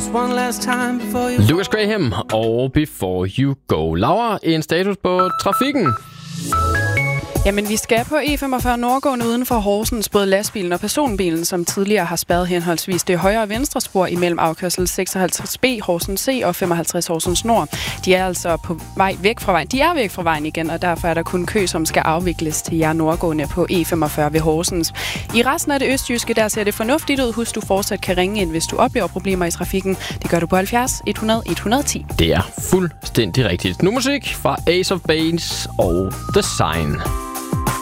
one last time before you... Lucas Graham og Before You Go. Laura, en status på trafikken. Jamen, vi skal på E45 nordgående uden for Horsens, både lastbilen og personbilen, som tidligere har spærret henholdsvis det højre og venstre spor imellem afkørsel 56B Horsens C og 55 Horsens Nord. De er altså på vej væk fra vejen. De er væk fra vejen igen, og derfor er der kun kø, som skal afvikles til jer nordgående på E45 ved Horsens. I resten af det østjyske, der ser det fornuftigt ud. Husk, du fortsat kan ringe ind, hvis du oplever problemer i trafikken. Det gør du på 70 100 110. Det er fuldstændig rigtigt. Nu musik fra Ace of Base og The Sign.